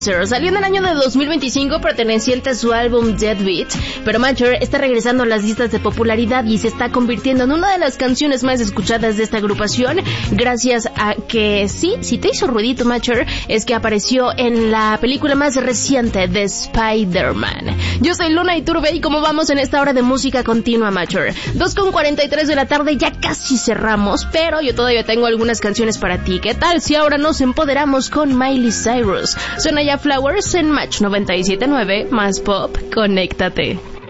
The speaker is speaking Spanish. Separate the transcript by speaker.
Speaker 1: Salió en el año de 2025 perteneciente a su álbum Deadbeat, pero Mature está regresando a las listas de popularidad y se está convirtiendo en una de las canciones más escuchadas de esta agrupación gracias a que, sí, si te hizo ruidito Mature, es que apareció en la película más reciente de Spider-Man. Yo soy Luna Iturbe y como vamos en esta hora de música continua Mature, 2:43 de la tarde, ya casi cerramos, pero yo todavía tengo algunas canciones para ti. ¿Qué tal si ahora nos empoderamos con Miley Cyrus? Suena ya Flowers en Match 97.9, más pop, conéctate.